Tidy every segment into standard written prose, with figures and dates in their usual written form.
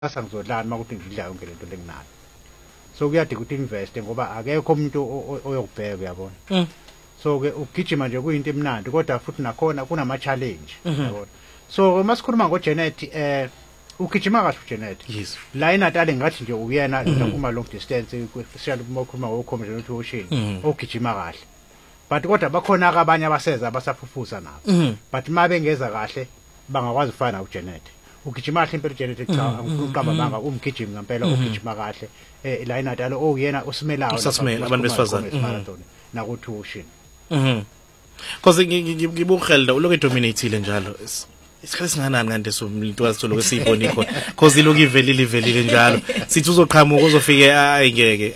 asangizodlana makuthi ngidla yonke lento lenginayo so kuyadika ukuthi invest ngoba akekho umuntu oyokubheka uyabona so ke ukugijima nje kuyinto emnandi kodwa futhi nakhona kunama challenge yabona so masikhuluma ngoJanet ugijima kahle uJanet yes la eNatal ngathi nje uyena uma long distance especially uma ukhuluma ngocompetition ocean ogijima kahle but kodwa bakhona abanye abaseza abasafufusa nabo but mabengeza kahle bangakwazi ukufana uJanet ugijima kahle impela uJanet cha angifuna uqamba manga umgijimi ngempela ugijima kahle la eNatal oyena usimelayo usasimela abantu besifazane marathon nakuthi ocean because ngibuhelda uloke dominateile njalo isikhathi singanani ngande somuntu wasithola kwesiboni khona because iloku ivelile njalo sithi uzoqhamuka uzofike ayingeke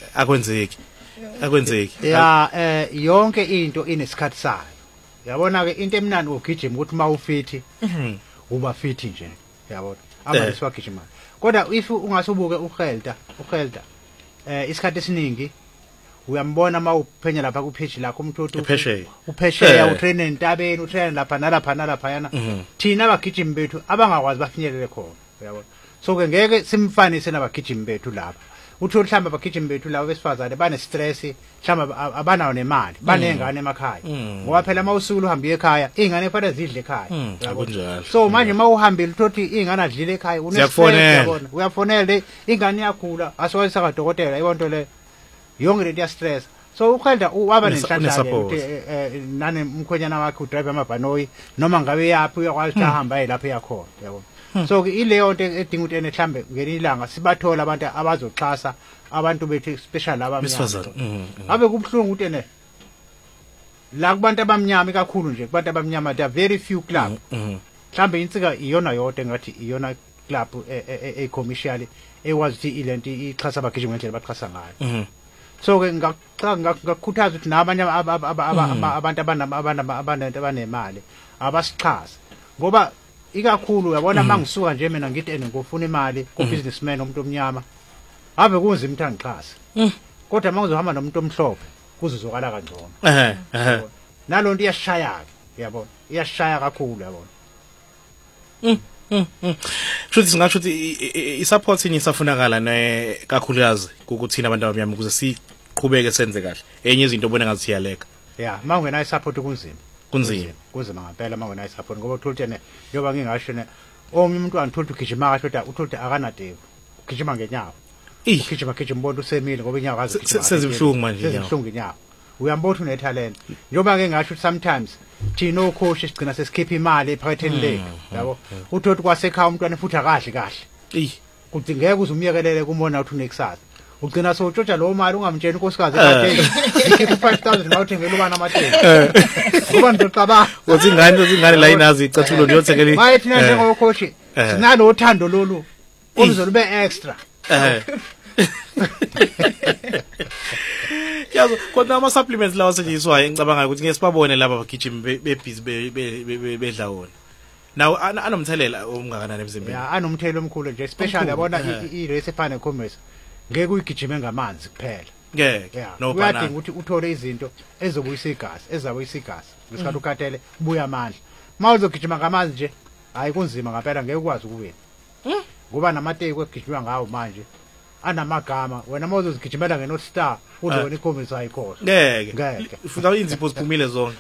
akwenzeki ya yonke into inesikhathi sayo yabona ke into emnandi ugijima ukuthi mawufithi uba fit nje yabona abantu swagijima kodwa if ungasubuke uhelda isikhathi esiningi uyambona mawuphenya lapha ku page lakho umuntu uphesheya utrain entabeni utrain lapha yana thina abagijimi bethu abangakwazi bafinyelele khona uyabona so ke ngeke simfanise nabagijimi bethu lapha utho mhlamba abagijimi bethu labo besifazane bane stress mhlamba abanayo nemali banengane emakhaya ngoba phela mawusukula uhamba ekhaya ingane kufanele zidle ekhaya akunjalo so manje mawuhambile uthothi ingane adlile ekhaya uyafonela uyafonela ingane yakhula asokwenza kadokotela ibonto le yonke lento ya stress so ukhanda waba nenhlanhla ukuthi nane umkhwenyana wakhe udrive amabhanoyi noma ngabe yaphi uyakwazi ahamba lapha yakhona yabona so ileyo nto edinga ukuthi enehlambe ngelilanga sibathola abantu abazoxhasa abantu bethu special abamnyama abe kubhlungu ukuthi ene la kubantu abamnyama kakhulu nje kubantu abamnyama there very few club mhlambe insika iyona yodwa ngathi iyona club commercial ewazi ukuthi ilento ixhasa abagijimi ngendlela baxhasa ngayo so ke ngakukhuthaza ukuthi nabanye abantu abanemali abasixhasa ngoba ikakhulu uyabona mangisuka nje mina ngithi ngifuna imali ku businessman umuntu omnyama ave kunzima ukuthi angixhase kodwa mangizohamba nomuntu omhlophe kuzozokala kangcono nalonto iyashaya yabona iyashaya kakhulu yabona Shuthi singasho ukuthi isupport ini isafunakala ne kakhulukazi ukuthina abantu abamnyama ukuze siqhubeke senze kahle enye izinto obona ngathi iyaleka mangena isupport kunzima ngempela mangena isupport ngoba uthola ukuthi njoba ngingasho omnye umuntu angithola ugijima kahle kodwa uthola ukuthi akanadevu ugijima ngenyawo ugijima umbona usemile ngoba inyawo akazi sezibhlungu manje inyawo uyambona une talent njoba ke ngasho sometimes thina ocoach sigcina sesikhipha imali ephakatheni le yabo uthothi kwasekhaya umntwana futhi akahle kuthi ngeke uzumyekelele kumona uthi unekusasa ugcina sowutshotsha lo mali ungamtsheni unkosikazi ekade ikhipha 5000 mawuthengela ubana amathenge ngoba ngicabanga uthi ingane la inazi icathulo nje yothengela maye thina njengocoach sinalo uthando lolu oluzolube extra yazo kodwa ama supplements lawa asetshenziswayo ngicabanga ukuthi ngeke sibabone laba abagijimi bebhizi bedla wona now anomthelela omngakanani emzimbeni anomthelela omkhulu nje especially yabona i-race efana commerce ngeke uyigijime ngamanzi kuphela ngeke no banana ukuthi uthole izinto ezobuyisa igazi ngesikhathi ukatele buya amandla mawuzogijima ngamanzi nje hayi kunzima ngempela ngeke ukwazi ukuwina ngoba namateki egijima ngawo manje anamagama wena mawuzogijimela ngeno star udona ikhomisa ayikhohle ngeke ufuna inzipho ziphumile zonke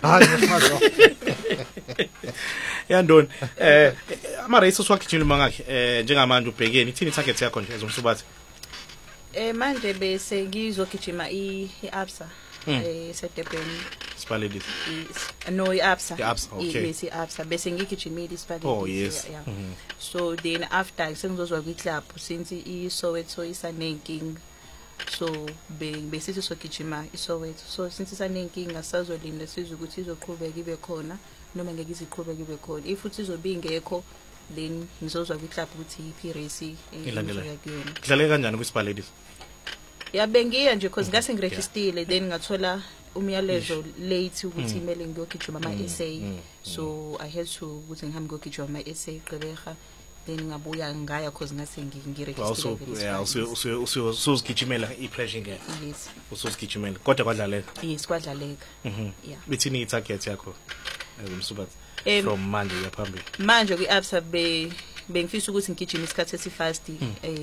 yandoni ama race oswagijima mangakhe njengamanje ubhekeni ithini target yakho nje ezomsubathi manje bese ngizogijima iAbsa eSedebeni Spaladies no iAbsa okay iAbsa bese ngigijimile iSpaladies oh yes so then after sengizozwa kwiclub since iSoweto isanenkinga so besithi sogijima iSoweto so since isanenkinga sazolinda sizwe ukuthi izoqhubeka ibe khona noma ngeke iziqhubeka ibe khona ifuthi izobe ingekho then ngizozwa kwiclub ukuthi iphi race ilandelayo kudlale kanjani kwiSpaladies bengiya nje because ngase ngiregistile then ngathola umyalezo late ukuthi imele ngiyogijima ama-essay so I had to ukuthi ngihambe ngiyogijima ama-essay Gqeberha then ngabuya ngaya because ngase ngiregistile usuzigijimela i-pleasure ngeke yes usuzigijimela kodwa kwadlaleka yes kwadlaleka bithini i-target yakho ezomsubathi from manje yaphambili manje kwiAbsa bengifisa ukuthi ngigijime isikhathi esifast